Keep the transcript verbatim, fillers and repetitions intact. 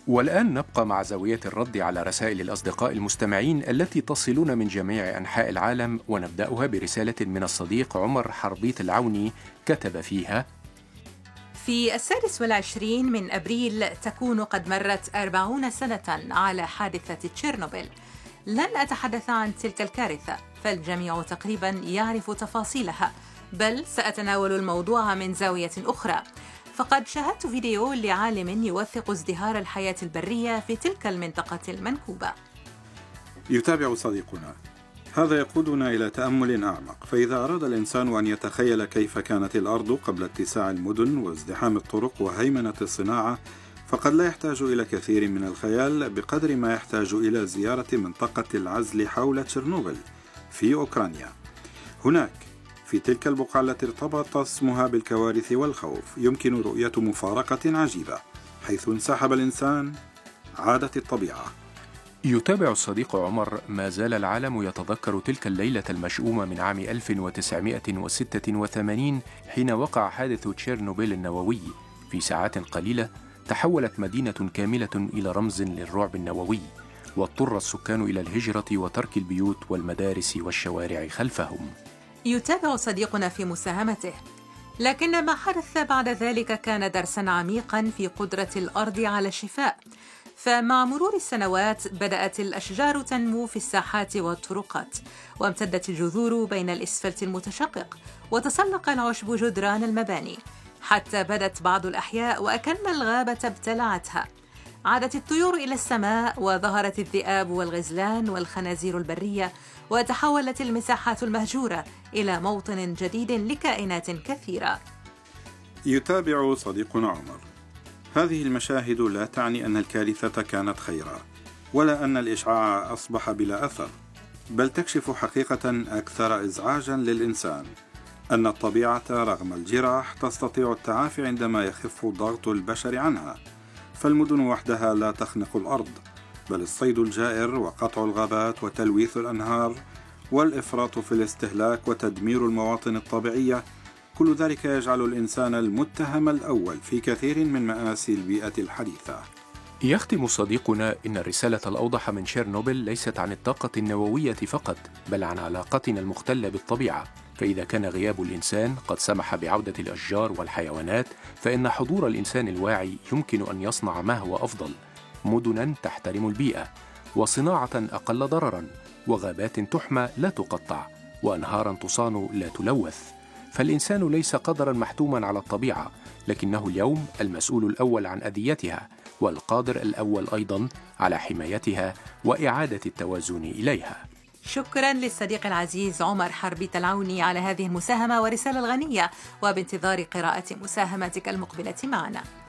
والآن نبقى مع زاوية الرد على رسائل الأصدقاء المستمعين التي تصلون من جميع أنحاء العالم، ونبدأها برسالة من الصديق عمر حربيت العوني كتب فيها: في السادس والعشرين من أبريل تكون قد مرت أربعون سنة على حادثة تشيرنوبل. لن أتحدث عن تلك الكارثة فالجميع تقريبا يعرف تفاصيلها، بل سأتناول الموضوع من زاوية أخرى. فقد شاهدت فيديو لعالم يوثق ازدهار الحياة البرية في تلك المنطقة المنكوبة. يتابع صديقنا. هذا يقودنا إلى تأمل أعمق، فإذا أراد الإنسان أن يتخيل كيف كانت الأرض قبل اتساع المدن وازدحام الطرق وهيمنة الصناعة، فقد لا يحتاج إلى كثير من الخيال بقدر ما يحتاج إلى زيارة منطقة العزل حول تشيرنوبل في أوكرانيا. هناك في تلك البقعة التي ارتبط اسمها بالكوارث والخوف يمكن رؤية مفارقة عجيبة، حيث انسحب الإنسان عادت الطبيعة. يتابع الصديق عمر: ما زال العالم يتذكر تلك الليلة المشؤومة من عام ألف وتسعمائة وستة وثمانين حين وقع حادث تشيرنوبيل النووي. في ساعات قليلة تحولت مدينة كاملة إلى رمز للرعب النووي، واضطر السكان إلى الهجرة وترك البيوت والمدارس والشوارع خلفهم. يتابع صديقنا في مساهمته: لكن ما حدث بعد ذلك كان درساً عميقاً في قدرة الأرض على الشفاء. فمع مرور السنوات بدأت الأشجار تنمو في الساحات والطرقات، وامتدت الجذور بين الإسفلت المتشقق، وتسلق العشب جدران المباني، حتى بدت بعض الأحياء وأكن الغابة ابتلعتها. عادت الطيور إلى السماء، وظهرت الذئاب والغزلان والخنازير البرية، وتحولت المساحات المهجورة إلى موطن جديد لكائنات كثيرة. يتابع صديقنا عمر: هذه المشاهد لا تعني أن الكارثة كانت خيرا، ولا أن الإشعاع أصبح بلا أثر، بل تكشف حقيقة أكثر إزعاجا للإنسان، أن الطبيعة رغم الجراح تستطيع التعافي عندما يخف ضغط البشر عنها. فالمدن وحدها لا تخنق الأرض، بل الصيد الجائر وقطع الغابات وتلويث الأنهار والإفراط في الاستهلاك وتدمير المواطن الطبيعية، كل ذلك يجعل الإنسان المتهم الأول في كثير من مآسي البيئة الحديثة. يختم صديقنا: إن الرسالة الأوضح من تشيرنوبل ليست عن الطاقة النووية فقط، بل عن علاقتنا المختلة بالطبيعة. فإذا كان غياب الإنسان قد سمح بعودة الأشجار والحيوانات، فإن حضور الإنسان الواعي يمكن أن يصنع ما هو أفضل: مدناً تحترم البيئة، وصناعة أقل ضرراً، وغابات تحمى لا تقطع، وأنهاراً تصان لا تلوث. فالإنسان ليس قدراً محتوماً على الطبيعة، لكنه اليوم المسؤول الأول عن أذيتها، والقادر الأول أيضاً على حمايتها وإعادة التوازن إليها. شكراً للصديق العزيز عمر حربيت العوني على هذه المساهمة ورسالة الغنية، وبانتظار قراءة مساهماتك المقبلة معنا.